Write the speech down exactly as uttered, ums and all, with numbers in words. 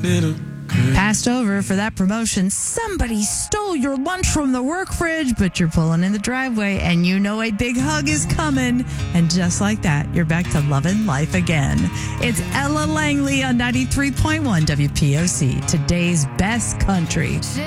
little girl. Passed over for that promotion. Somebody stole your lunch from the work fridge, but you're pulling in the driveway and you know a big hug is coming. And just like that, you're back to loving life again. It's Ella Langley on ninety-three point one W P O C, today's best country.